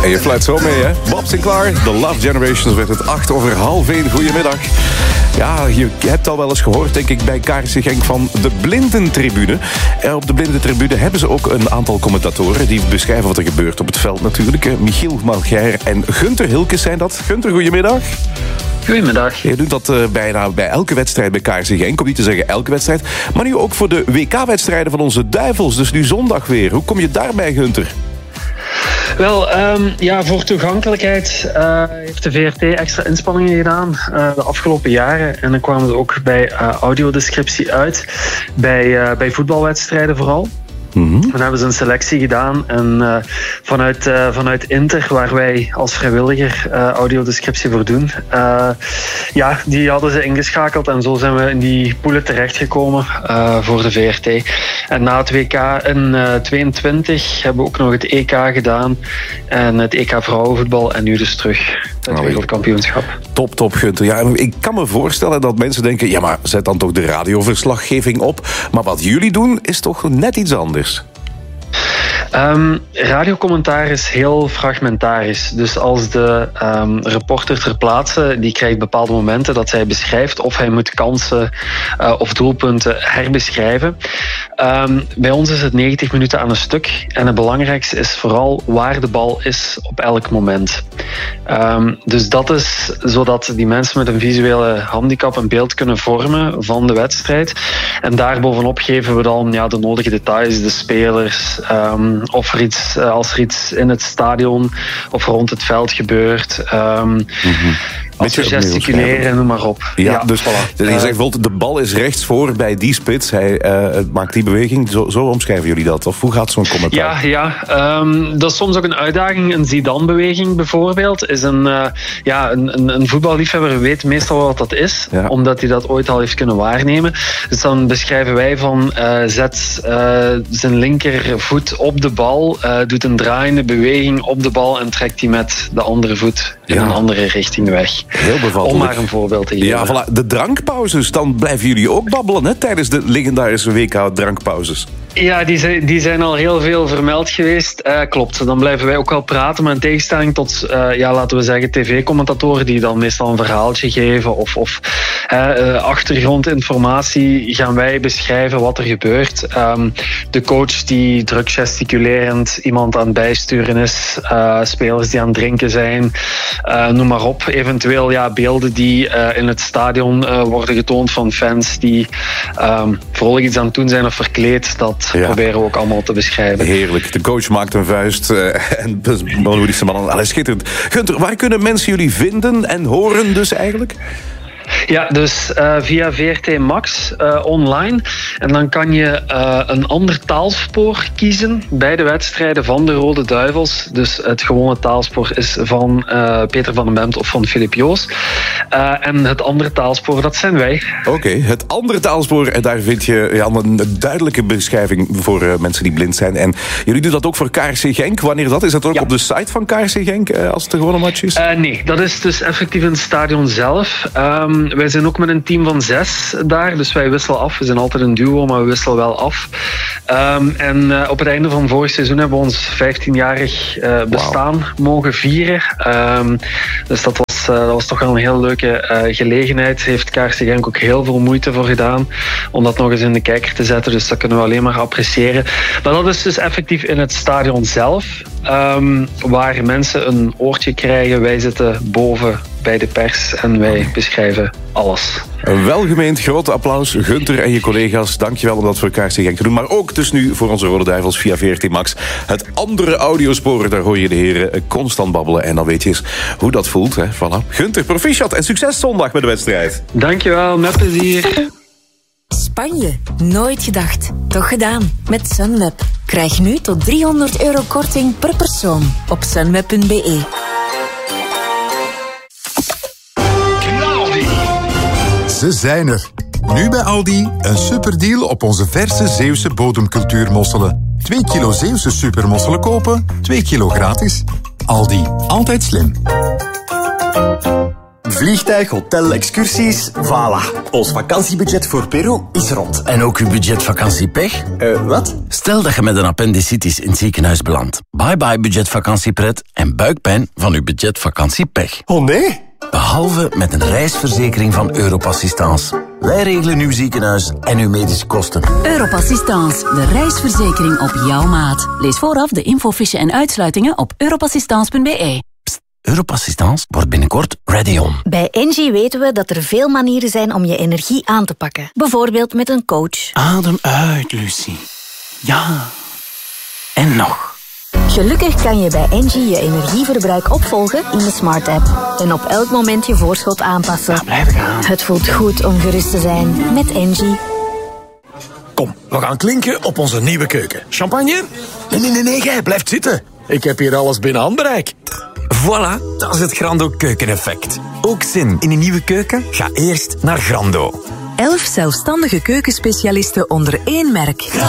En je fluit zo mee, hè? Bob Sinclair, The Love Generations, werd het 1:08. Goedemiddag. Ja, je hebt al wel eens gehoord, denk ik, bij KRC Genk van de Blindentribune. En op de Blindentribune hebben ze ook een aantal commentatoren die beschrijven wat er gebeurt op het veld natuurlijk. Michiel Malgaire en Gunther Hilkes zijn dat. Gunther, goedemiddag. Goedemiddag. Je doet dat bijna bij elke wedstrijd bij KRC Genk, om niet te zeggen elke wedstrijd. Maar nu ook voor de WK-wedstrijden van onze Duivels, dus nu zondag weer. Hoe kom je daarbij, Gunther? Wel, voor toegankelijkheid heeft de VRT extra inspanningen gedaan de afgelopen jaren. En dan kwamen we ook bij audiodescriptie uit, bij voetbalwedstrijden vooral. Mm-hmm. Dan hebben ze een selectie gedaan en vanuit Inter, waar wij als vrijwilliger audiodescriptie voor doen, die hadden ze ingeschakeld en zo zijn we in die poelen terechtgekomen voor de VRT. En na het WK in 22 hebben we ook nog het EK gedaan en het EK vrouwenvoetbal en nu dus terug het wereldkampioenschap. Top, Gunther. Ja, ik kan me voorstellen dat mensen denken, ja, maar zet dan toch de radioverslaggeving op. Maar wat jullie doen is toch net iets anders. Radiocommentaar is heel fragmentarisch. Dus als de reporter ter plaatse, die krijgt bepaalde momenten dat hij beschrijft of hij moet kansen of doelpunten herbeschrijven. Bij ons is het 90 minuten aan een stuk. En het belangrijkste is vooral waar de bal is op elk moment. Dus dat is zodat die mensen met een visuele handicap een beeld kunnen vormen van de wedstrijd. En daarbovenop geven we dan de nodige details, de spelers, of als er iets in het stadion of rond het veld gebeurt. Als we gesticuleren, noem maar op. Ja, dus voilà. Je zegt bijvoorbeeld, de bal is rechtsvoor bij die spits. Hij maakt die beweging. Zo omschrijven jullie dat? Of hoe gaat zo'n commentaar? Dat is soms ook een uitdaging. Een Zidane-beweging bijvoorbeeld is een voetballiefhebber weet meestal wat dat is. Ja. Omdat hij dat ooit al heeft kunnen waarnemen. Dus dan beschrijven wij van zet zijn linkervoet op de bal, doet een draaiende beweging op de bal en trekt die met de andere voet in een andere richting weg. Heel bevattelijk. Om maar een voorbeeld te geven. Ja, voilà. De drankpauzes, dan blijven jullie ook babbelen, hè, tijdens de legendarische WK-drankpauzes. Ja, die zijn al heel veel vermeld geweest. Klopt, dan blijven wij ook wel praten, maar in tegenstelling tot, laten we zeggen, tv-commentatoren die dan meestal een verhaaltje geven of achtergrondinformatie, gaan wij beschrijven wat er gebeurt. De coach die druk gesticulerend iemand aan het bijsturen is, spelers die aan het drinken zijn, noem maar op. Eventueel beelden die in het stadion worden getoond van fans die vrolijk iets aan het doen zijn of verkleed. Dat proberen we ook allemaal te beschrijven. Heerlijk. De coach maakt een vuist en hoe die man schitterend. Gunther, waar kunnen mensen jullie vinden en horen dus eigenlijk? Ja, dus via VRT Max online. En dan kan je een ander taalspoor kiezen bij de wedstrijden van de Rode Duivels. Dus het gewone taalspoor is van Peter van den Bemt of van Filip Joos. En het andere taalspoor, dat zijn wij. Oké, het andere taalspoor, en daar vind je een duidelijke beschrijving voor mensen die blind zijn. En jullie doen dat ook voor KRC Genk. Wanneer dat? Is dat ook op de site van KRC Genk als het een gewone match is? Nee, dat is dus effectief in het stadion zelf. Wij zijn ook met een team van 6 daar, dus wij wisselen af. We zijn altijd een duo, maar we wisselen wel af. En op het einde van vorig seizoen hebben we ons 15-jarig bestaan mogen vieren. Dus dat was toch wel een heel leuke gelegenheid. Heeft KRC Genk ook heel veel moeite voor gedaan om dat nog eens in de kijker te zetten. Dus dat kunnen we alleen maar appreciëren. Maar dat is dus effectief in het stadion zelf, waar mensen een oortje krijgen. Wij zitten boven bij de pers en wij beschrijven alles. Een welgemeend groot applaus, Gunther en je collega's. Dankjewel om dat voor KRC Genk te doen. Maar ook dus nu voor onze Rode Duivels via VRT Max. Het andere audiosporen, daar hoor je de heren constant babbelen. En dan weet je eens hoe dat voelt. Hè? Voilà. Gunther, proficiat en succes zondag met de wedstrijd. Dankjewel, met plezier. Spanje, nooit gedacht. Toch gedaan. Met Sunweb. Krijg nu tot €300 korting per persoon op sunweb.be. Ze zijn er. Nu bij Aldi een superdeal op onze verse Zeeuwse bodemcultuurmosselen. 2 kilo Zeeuwse supermosselen kopen, 2 kilo gratis. Aldi, altijd slim. Vliegtuig, hotel, excursies, voilà. Ons vakantiebudget voor Peru is rond. En ook uw budget vakantiepech? Wat? Stel dat je met een appendicitis in het ziekenhuis belandt. Bye bye budget vakantiepret en buikpijn van uw budget vakantiepech. Oh nee? Behalve met een reisverzekering van Europassistance. Wij regelen uw ziekenhuis en uw medische kosten. Europassistance, de reisverzekering op jouw maat. Lees vooraf de infofiche en uitsluitingen op europassistance.be. Europassistance wordt binnenkort ready on. Bij Engie weten we dat er veel manieren zijn om je energie aan te pakken. Bijvoorbeeld met een coach. Adem uit, Lucie. Ja. En nog. Gelukkig kan je bij Engie je energieverbruik opvolgen in de Smart app. En op elk moment je voorschot aanpassen. Ja, blijf gaan. Het voelt goed om gerust te zijn met Engie. Kom, we gaan klinken op onze nieuwe keuken. Champagne? Nee, jij blijft zitten. Ik heb hier alles binnen handbereik. Voilà, dat is het Grando keukeneffect. Ook zin in een nieuwe keuken? Ga eerst naar Grando. 11 zelfstandige keukenspecialisten onder één merk.